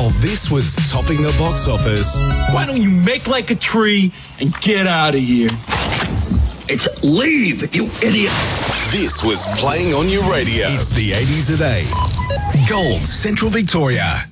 while this was topping the box office. Why don't you make like a tree and get out of here? It's leave, you idiot. This was playing on your radio. It's the 80s at 8. Gold, Central Victoria.